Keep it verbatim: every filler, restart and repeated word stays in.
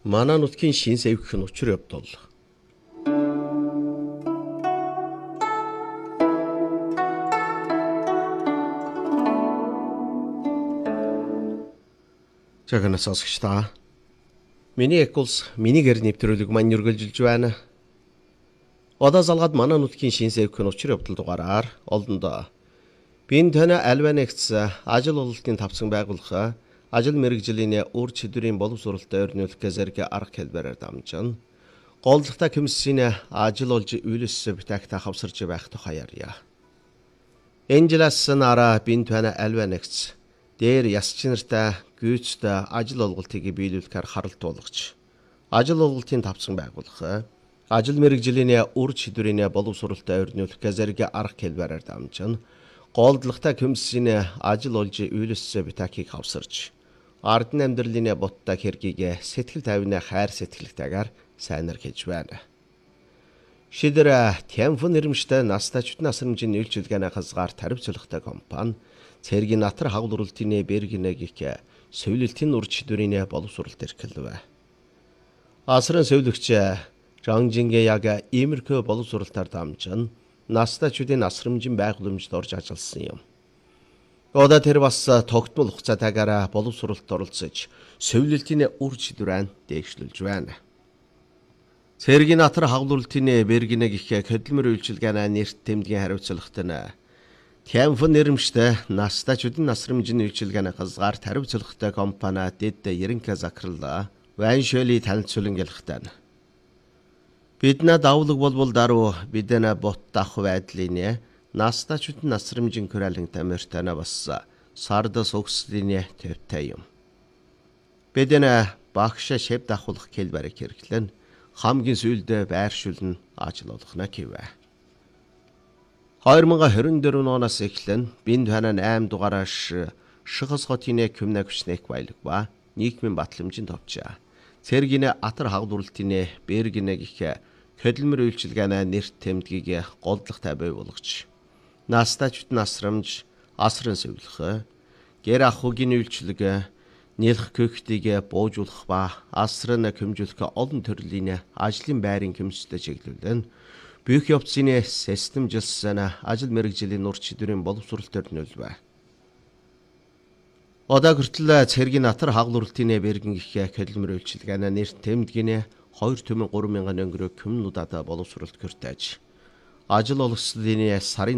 Манай нутгийн шин сэвх нь учир явдал. Жагнаас сонсогч та. Миний экулс миний гэр нэвтрүүлэг маань үргэлжилж байна. Одоо залгаад манай нутгийн шин сэвх нь учир явдал дугаараар олондоо. Би энэ тань альва нэгц ажил ололтын тавцан байгуулах ажил мэргэжлийн үр чөдрийн боловсролтой өрнүүлэх зэрэг арга хэлбэрээр дамжин голдлогтой комиссийн ажил олж үйлс битагта хавсарч байх тухайарья. Энэ жилээс нараа би энэ тань альва нэгц дээр ясч нартай гүйцэд ажил олголтыг биелүүлэхээр харалт болгож ажил олголтын тавцан байгуулах ажил мэргэжлийн үр чөдрийн боловсролтой өрнүүлэх зэрэг арга хэлбэрээр дамжин голдлогтой комиссийн ажил олж үйлс битакийг хавсарч ардны амьдралын боттой хэргийг сэтгэл тавины хайр сэтгэлтэйгээр сайнаар хийж байна. Шидэр Тямфон нэрмжтэй настачд насрамжийн үйлчилгээний хязгаар таривчлахтай компани цэргийн натар хавлуултын бэргинэ гих сөүлэлтийн ур чөдрийн боловсролт эрхэлвэ. Асран сөүлэгч Жанжингээ яг иймэрхүү боловсролтоор дамжин настачдын насрамжийн байгууламжид орж ажилласан юм. Одоо тэр бас тогтмол хугацаатайгаар боловсролт оролцож сөүлэлтийн үр чөдрийг дэвшлүүлж байна. Цэргийн натар хавлуултын бэргинэ гих хөдөлмөр үйлчилгээний нэрт тэмдгийн хариуцлагат нь Тямфон нэрмжтэй настачдын насрамжийн үйлчилгээний хязгаар таривчлахтай компани дэд ерөнхий захирал Ваншөли танилцуулан гэлэхтэн. Бидний давлаг болбол даруй бидний бот дах байдлын настачдын насрамжийн хөрөлн тамиртай бас сардас өгслийн төвтэй юм. Бидний багш шив дахуулах хэлбэрийг хэрэглэн хамгийн сүүлдээ байршуулна ажил олгоно гэвэ. две тысячи двадцать четыре оноос эхлэн бинд ханаа восемь дугаараас шихас хотын коммуникашнек баялаг ба нийгмийн батламжийн товчаа. Цэргийн атар хавлуултын бэргинэ гих хөдөлмөр үйлчилгээний нэрт тэмдгийг голдлогтой бий болгож настачд насрамж асран сөүлэх гэр ахуйн үйлчилгээ нийлх көختийг буужуулах ба асран хэмжүүлэх олон төрлийн ажлын байрын хэмжлэлтэй чиглүүлэн бүх явцын системжилсэн ажил мэргэжлийн ур чөдрийн боловсролтоор нөлөө. Одоо хүртэл цэргийн натар хавлуултын бэргин гих хөдөлмөр үйлчилгээний нэрт тэмдгийн two төмөн three мянган өнгөрөө коммунуудад боловсролт хүртэж ажил олгослын сарын